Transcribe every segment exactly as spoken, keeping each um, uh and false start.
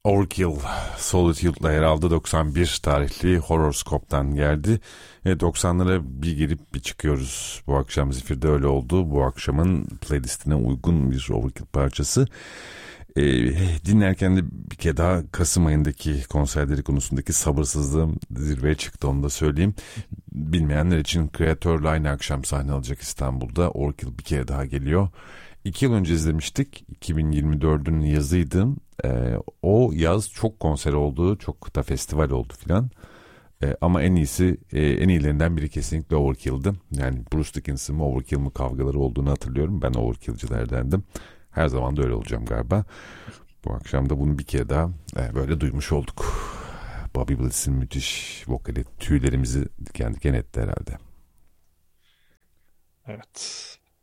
Overkill, Solitude'la yer aldı. doksan bir tarihli Horrorscope'dan geldi. E, doksanlara bir girip bir çıkıyoruz. Bu akşam Zifir'de öyle oldu. Bu akşamın playlistine uygun bir Overkill parçası. E, dinlerken de bir kere daha Kasım ayındaki konserleri konusundaki sabırsızlığım zirveye çıktı, onu da söyleyeyim. Bilmeyenler için Kreatör'le aynı akşam sahne alacak İstanbul'da. Overkill bir kere daha geliyor. İki yıl önce izlemiştik. iki bin yirmi dördün yazıydı. Ee, o yaz çok konser oldu. Çok da festival oldu filan. Ee, ama en iyisi, e, en iyilerinden biri kesinlikle Overkill'dı. Yani Bruce Dickinson mı Overkill mi kavgaları olduğunu hatırlıyorum. Ben Overkill'cilerdendim. Her zaman da öyle olacağım galiba. Bu akşam da bunu bir kere daha e, böyle duymuş olduk. Bobby Blitz'in müthiş vokali tüylerimizi diken diken etti herhalde. Evet.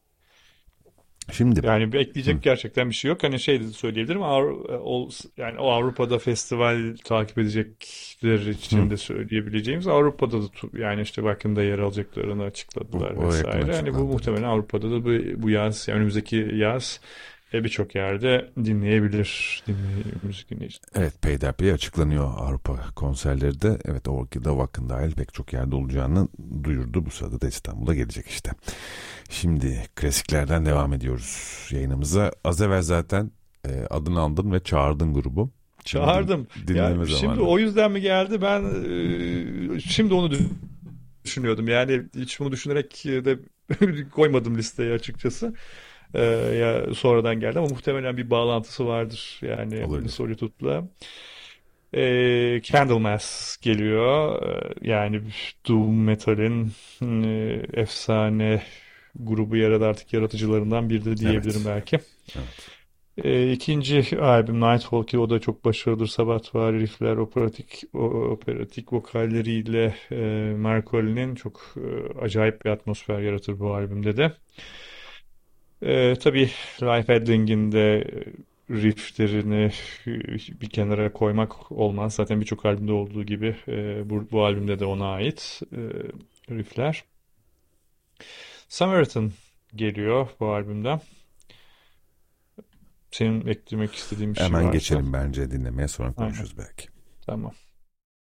Şimdi Yani bir ekleyecek hı, gerçekten bir şey yok. Hani şey de söyleyebilirim. Avru- o, yani o Avrupa'da festival takip edecekler hı, için de söyleyebileceğimiz, Avrupa'da da tu- yani işte bakımda yer alacaklarını o, açıkladılar o yakın vesaire. Hani bu açıklandı, evet. muhtemelen Avrupa'da da bu, bu yaz, yani önümüzdeki yaz e, birçok yerde dinleyebilir dinley müzik dinleyici. Evet, peyderpey açıklanıyor Avrupa konserleri de. Evet, Orkida Vakın dahil pek çok yerde olacağını duyurdu. Bu sırada da İstanbul'a gelecek işte. Şimdi klasiklerden devam ediyoruz yayınımıza. Az evvel zaten e, adını andın ve çağırdın grubu. Şimdi din, Çağırdım. Ya dinleme şimdi zamanı. o yüzden mi geldi? Ben e, şimdi onu düşünüyordum. Yani hiç bunu düşünerek de koymadım listeye açıkçası. Ee, ya sonradan geldi ama muhtemelen bir bağlantısı vardır yani Olabilir. Solitude'la. Ee, Candlemass geliyor. Ee, yani Doom Metal'in e, efsane grubu ya da artık yaratıcılarından biri de diyebilirim Evet. belki. Evet. Ee, ikinci albüm Nightfall, ki o da çok başarılıdır. Sabahtvari riffler, operatik o- operatik vokalleriyle e, Marcoli'nin çok e, acayip bir atmosfer yaratır bu albümde de. Ee, tabii Life Edling'in de e, rifflerini e, bir kenara koymak olmaz. Zaten birçok albümde olduğu gibi e, bu, bu albümde de ona ait e, riffler. Samaritan geliyor bu albümden. Senin eklemek istediğin bir şey Hemen varsa. geçelim bence dinlemeye, sonra Aynen. konuşuruz belki. Tamam.